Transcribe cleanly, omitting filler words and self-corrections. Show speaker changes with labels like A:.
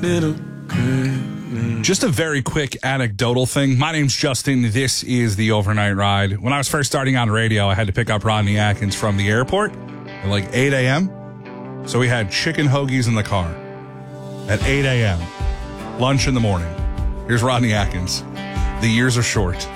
A: Just a very quick anecdotal thing. My name's Justin. This is the Overnight Ride. When I was first starting on radio, I had to pick up Rodney Atkins from the airport at like 8 a.m. So we had chicken hoagies in the car at 8 a.m. Lunch in the morning. Here's Rodney Atkins. The years are short.